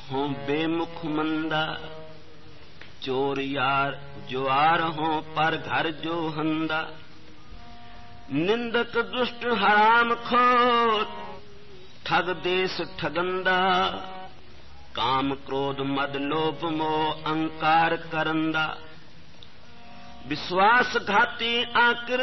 हों बेमुख मंदा, चोर यार जुआर हों पर घर जो हंदा। निंदक दुष्ट हराम खोर, ठग देश ठगंदा। काम क्रोध मद लोभ मोह अहंकार करंदा। विश्वास घाती आकृत